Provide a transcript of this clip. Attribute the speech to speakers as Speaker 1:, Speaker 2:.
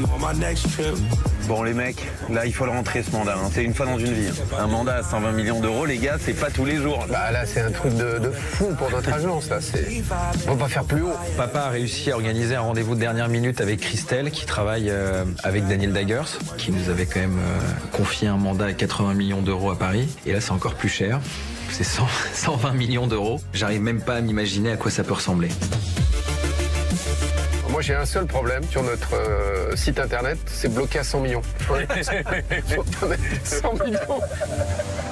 Speaker 1: Bon les mecs, là il faut le rentrer ce mandat, hein. C'est une fois dans une vie. Hein. Un mandat à 120 millions d'euros, les gars, c'est pas tous les jours.
Speaker 2: Bah là c'est un truc de fou pour notre agence, là. On va pas faire plus haut.
Speaker 3: Papa a réussi à organiser un rendez-vous de dernière minute avec Christelle, qui travaille avec Daniel Daggers, qui nous avait quand même confié un mandat à 80 millions d'euros à Paris. Et là c'est encore plus cher, c'est 120 millions d'euros. J'arrive même pas à m'imaginer à quoi ça peut ressembler.
Speaker 2: Moi, j'ai un seul problème sur notre site internet, c'est bloqué à 100 millions. 100 millions.